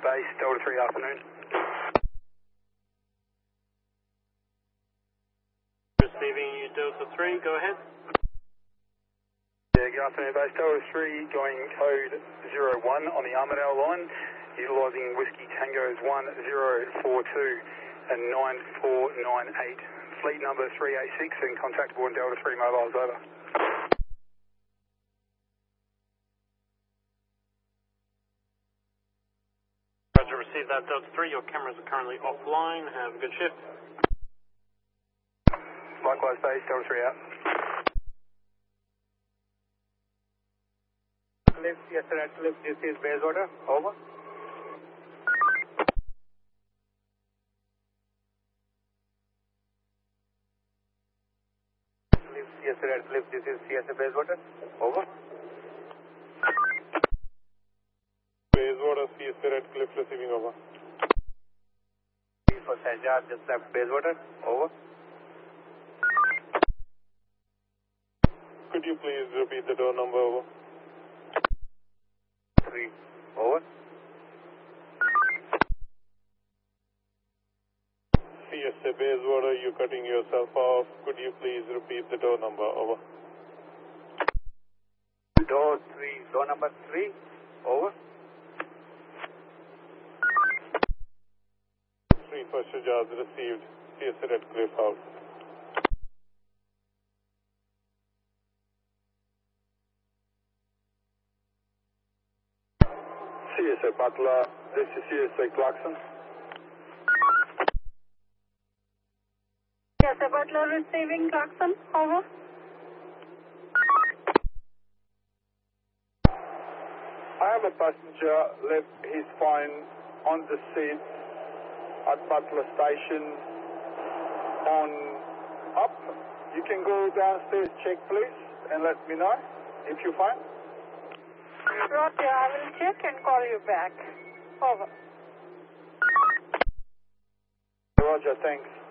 Base Delta 3 afternoon. Receiving you Delta 3, go ahead. Yeah, good afternoon, Base Delta 3, going code 01 on the Armadale line, utilising Whiskey Tangos 1042 and 9498. Fleet number 386 and contact aboard Delta 3 mobiles, over. Roger, receive that Delta 3, your cameras are currently offline, have a good shift. Likewise, Base Delta 3 out. Lift, yes sir, at lift, this is base order, over. Lift, yes sir, at lift, this is CSA base order, over. Base order, CSA Red Cliff receiving, over. For Sajjad, just left base order, over. Could you please repeat the door number, over? 3, over. CSA base order, you're cutting yourself off. Could you please repeat the door number, over? Door number 3, over. 3 for Shajaz received. CSA Red Cliff out. CSA Butler, this is CSA Clarkson. Yes, the Butler receiving Clarkson, over. I have a passenger left his phone on the seat at Butler Station on up. You can go downstairs, check please, and let me know if you find. Roger, I will check and call you back. Over. Roger, thanks.